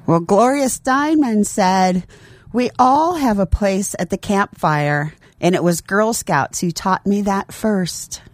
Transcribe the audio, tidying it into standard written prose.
Well, Gloria Steinman said, we all have a place at the campfire, and it was Girl Scouts who taught me that first.